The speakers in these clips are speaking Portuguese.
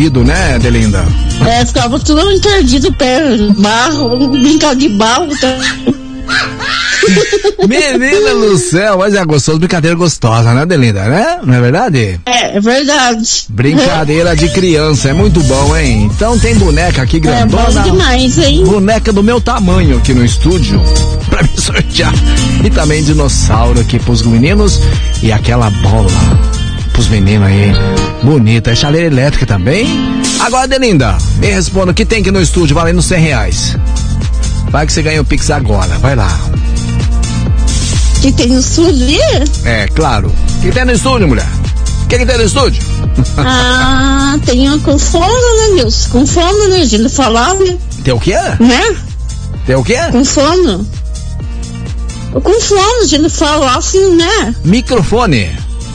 encardido, né, Delinda? Ficava tudo encardido, pé, barro, brincar de barro, tá? Menina do céu, mas é gostoso, brincadeira gostosa, né, Delinda, né? Não é verdade? É verdade. Brincadeira de criança, é muito bom, hein? Então tem boneca aqui grandona. É bom demais, hein? Boneca do meu tamanho aqui no estúdio, pra me sortear. E também dinossauro aqui pros meninos. E aquela bola pros meninos aí, bonita. É chaleira elétrica também. Agora, Delinda, me responda, o que tem aqui no estúdio valendo R$100? Vai que você ganha o Pix agora, vai lá. Que tem no estúdio? É, claro. O que tem no estúdio, mulher? O que tem no estúdio? Tem com fome, né, Deus? Com fome, né? A gente falar, né? Tem o quê? Né? Tem o quê? Com fome. Com fome, a gente falar assim, né? Microfone.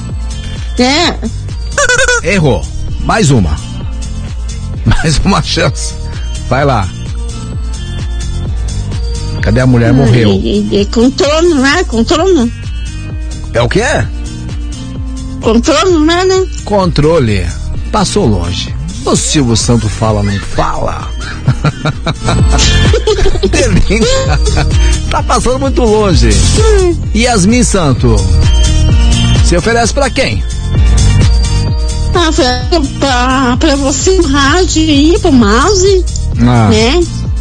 Errou. Mais uma. Mais uma chance. Vai lá. Cadê a mulher? Morreu. Controle, né? Controle. É o quê? Controle, né? Controle. Passou longe. O Silvio Santos fala, não fala? Delinda. Tá passando muito longe. Yasmin Santo. Se oferece pra quem? Pra você no rádio e pro mouse, né?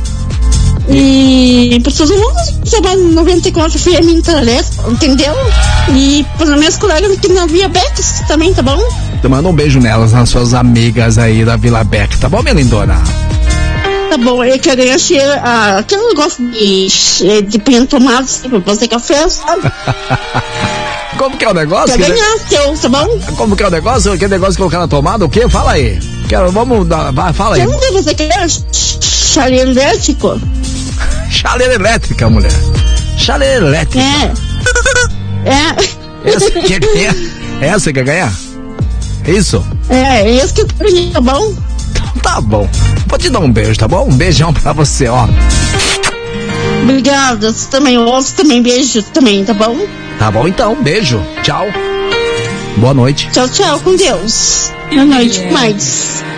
E pra todo mundo que trabalha no 94 FM internet, entendeu? E para meus colegas que na Vila Beck também, tá bom? Então manda um beijo nelas, nas suas amigas aí da Vila Beck, tá bom, minha lindona? Tá bom, eu quero encher aquele negócio de pinho tomado pra fazer café, sabe? Como que é o negócio? Quer ganhar teu, tá bom? Como que é o negócio? Aquele negócio de colocar na tomada, o quê? Fala aí. Vamos dar, fala aí. Onde você quer? Chaleiro elétrico? Chaleira elétrica, mulher. Chaleira elétrica. Essa quer ganhar? Essa quer ganhar? Isso? Esse que eu quero ganhar, tá bom? Então tá bom. Vou te dar um beijo, tá bom? Um beijão pra você, ó. Obrigada, você também, outro também, beijo também, tá bom? Tá bom então, beijo. Tchau. Boa noite. Tchau, com Deus. Boa noite, mais.